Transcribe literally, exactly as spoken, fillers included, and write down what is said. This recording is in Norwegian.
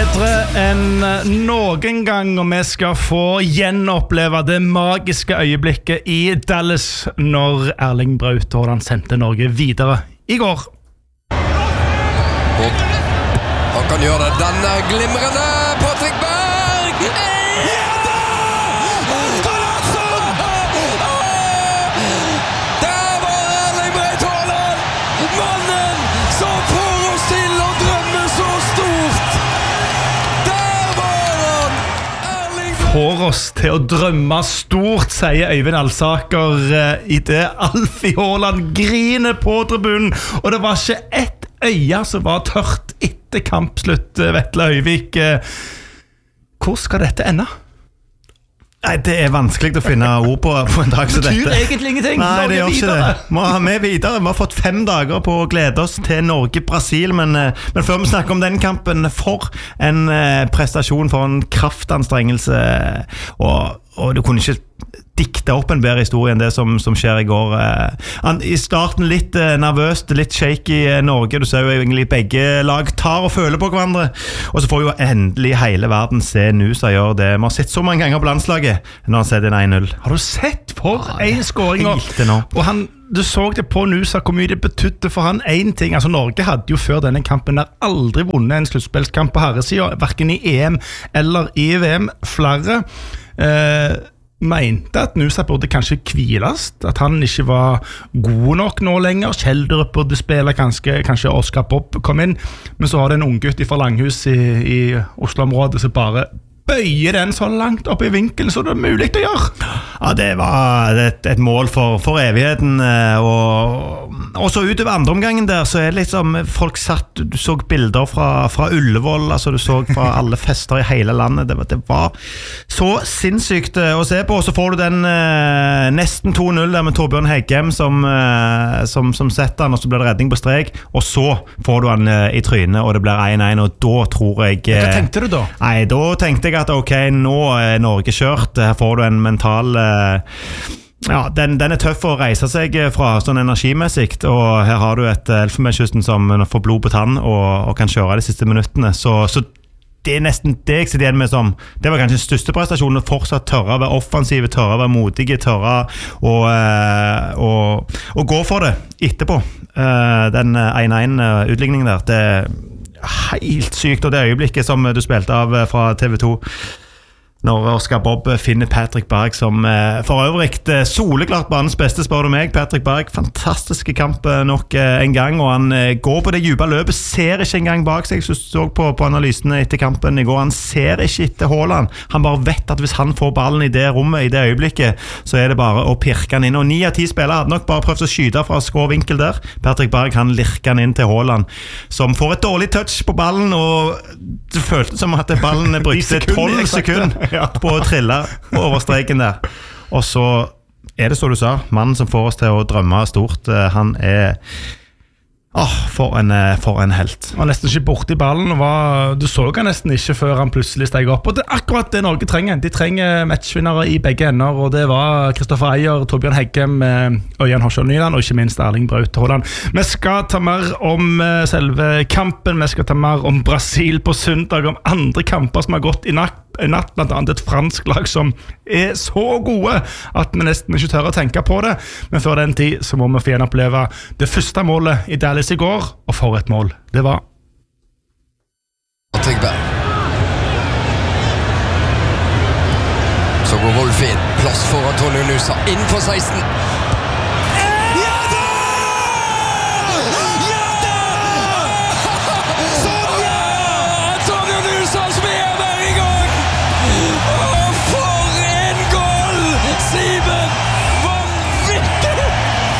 bedre enn noen gang, og vi skal få gjenoppleve det magiske øyeblikket i Dallas når Erling Braut Haaland sendte Norge videre i går. Og han kan gjøre det, den er glimrende, Patrick Berg! Ja da! Golasso! Der var Erling Braut Haaland, mannen som får oss til å drømme så stort. Der var han, Erling Braut. Får oss til å drømme stort, sier Øyvind Alsaker i det Alfie Haaland griner på tribunen, og det var ikke ett øya som var tørt etter kampslutt. Vetle Høyvik, hvor skal dette ende? Nei, det er vanskelig å finne ord på, på en dag som dette. Det betyr egentlig ingenting. Nei, det gjør ikke det. Vi har med videre. Vi har fått fem dager på å glede oss til Norge-Brasil, men, men før vi snakker om den kampen, for en prestasjon, for en kraftanstrengelse, og, og du kunne ikke dikte opp en bedre historie enn det som, som skjer i går. Han, I starten litt eh, nervøst, litt shaky i Norge. Du ser jo egentlig begge lag tar og føler på hverandre. Og så får jo endelig hele verden se Nusa gjøre det. Vi har sett så mange ganger på landslaget når han setter en en null. Har du sett for ah, en scoring? Og, og han, du så det på Nusa, hvor mye det betydde for han en ting. Altså Norge hadde jo før denne kampen der aldri vunnet en sluttspillskamp på herresiden, hverken i E M eller i V M. Flere eh, mente at Nusa burde kanskje kvilast, at han ikke var god nok nå lenger. Kjelderup burde spille, kanskje, kanskje Oscar Bob kom inn, men så har det en unggutt fra Langhus i, i Oslo-området som bare bøyer den så langt opp i vinkelen så det er mulig å gjøre. Ja, det var et, et mål for, for evigheten, og, og så utover andre omgangen der, så er det liksom, folk satt, du så bilder fra, fra Ullevål, altså du så fra alle fester i hele landet, det var, det var så sinnssykt å se på, og så får du den eh, nesten to null der med Torbjørn Heggem som, eh, som, som setter han, og så blir det redning på strek, og så får du han eh, i trynet, og det blir en en, og da tror jeg... Eh, Hva tenkte du da? Nei, da tenkte jeg at ok, nå er Norge kjørt. Her får du en mental ja, den, den er tøff å reise seg fra sånn energimessig, og her har du et Elfenbenskysten som får blod på tann og, og kan kjøre de siste minuttene, så, så det er nesten det jeg sitter igjen med som det var kanskje den største prestasjonen, å fortsatt tørre å være offensive, tørre å være modige, tørre å og, og gå for det etterpå. Den en en utligningen der, det er helt sykt, og det øyeblikket som du spilte av fra T V to når Oscar Bob finner Patrick Berg som for øvrig soleklart banens beste, spør du meg. Patrick Berg, fantastiske kamp nok en gang, og han går på det dype løpet, ser ikke engang bak seg. Så så på, på analysene etter kampen i går, han ser ikke etter Haaland, han bare vet at hvis han får ballen i det rommet, i det øyeblikket, så er det bare å pirke han inn, og ni av ti spillere hadde nok bare prøvd å skyte fra skårvinkel der. Patrick Berg, han lirker han inn til Haaland, som får et dårlig touch på ballen, og det føltes som at ballen brukte tolv sekunder ja. på å trille over streken der. Og så er det så du sa, mannen som får oss til å drømme stort, han er åh, for en, for en helt. Han var nesten ikke borte i ballen, og var, du så han nesten ikke før han plutselig steg opp, og det er akkurat det Norge trenger. De trenger matchvinnere i begge ender, og det var Kristoffer Eier, Torbjørn Heggem, Ørjan Horsøy Nyland, og ikke minst Erling Braut Haaland. Vi skal ta mer om selve kampen, vi skal ta mer om Brasil på søndag, om andre kamper som har gått i natt, natt, blant annet et fransk lag som er så gode at vi nesten ikke tør å tenke på det, men før den tid så må vi få gjenoppleve det første målet i Dallas i går, og for et mål det var. Patrick Berg, så går Wolf inn, plass for Antonio Nusa inn på seksten.